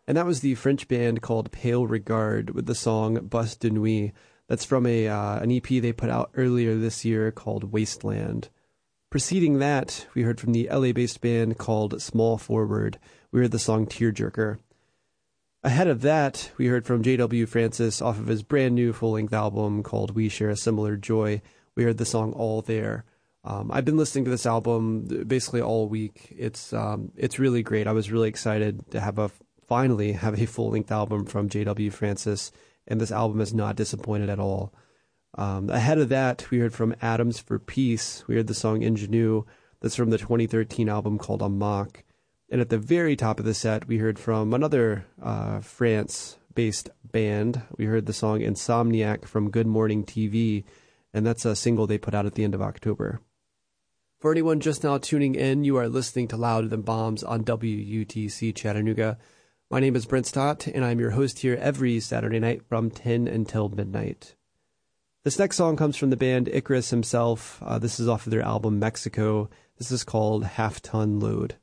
And that was the French band called Pale Regard with the song Bus de Nuit. That's from an EP they put out earlier this year called Wasteland. Preceding that, we heard from the LA-based band called Small Forward. We heard the song Tearjerker. Ahead of that, we heard from J.W. Francis off of his brand new full-length album called We Share a Similar Joy. We heard the song All There. I've been listening to this album basically all week. It's really great. I was really excited to finally have a full-length album from J.W. Francis, and this album has not disappointed at all. Ahead of that, we heard from Atoms for Peace. We heard the song Ingenue. That's from the 2013 album called Amok. And at the very top of the set, we heard from another France-based band. We heard the song Insomniac from Good Morning TV, and that's a single they put out at the end of October. For anyone just now tuning in, you are listening to Louder Than Bombs on WUTC Chattanooga. My name is Brent Stott, and I'm your host here every Saturday night from 10 until midnight. This next song comes from the band Icarus himself. This is off of their album Mexico. This is called Half Ton Load.